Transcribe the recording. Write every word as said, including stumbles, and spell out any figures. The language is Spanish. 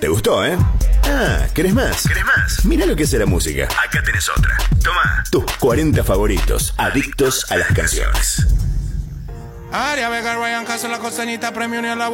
¿Te gustó, eh? Ah, ¿querés más? ¿Querés más? Mirá lo que hace la música. Acá tenés otra. Toma. Tus cuarenta favoritos, adictos a las canciones. Aria Vega, Ryan Castro, la costanita, premio ni a la